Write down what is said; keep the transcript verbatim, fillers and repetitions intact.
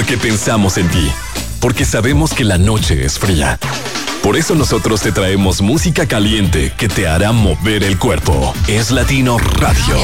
Porque pensamos en ti. Porque sabemos que la noche es fría. Por eso nosotros te traemos música caliente que te hará mover el cuerpo. Es Latino Radio.